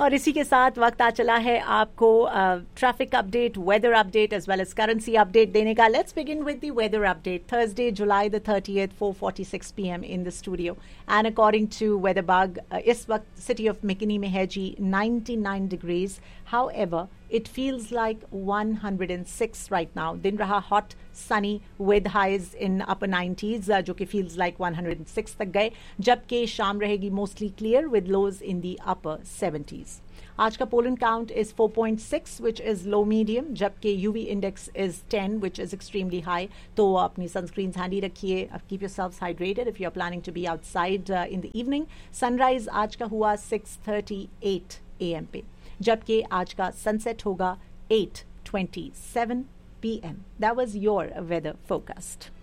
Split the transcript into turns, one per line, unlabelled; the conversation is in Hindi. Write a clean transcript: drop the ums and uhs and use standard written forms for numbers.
और इसी के साथ वक्त आ चला है आपको traffic update, weather update as well as currency update देने का. Let's begin with the weather update. Thursday July the 30th 4:46 PM in the studio and according to weather bug इस वक्त सिटी ऑफ मिकनी में है जी 99 degrees. However, it feels like 106 right now. दिन रहा hot, sunny with highs in upper 90s, जो कि feels like 106 तक गए, जबकि शाम रहेगी mostly clear with lows in the upper 70s. आज का pollen count is 4.6 which is low medium, जबकि UV index is 10 which is extremely high. तो अपनी sunscreens handy रखिए. Keep yourselves hydrated if you are planning to be outside in the evening. Sunrise आज का हुआ 6:38 AM पे, जबकि आज का सनसेट होगा 8:27 PM. That was your weather forecast.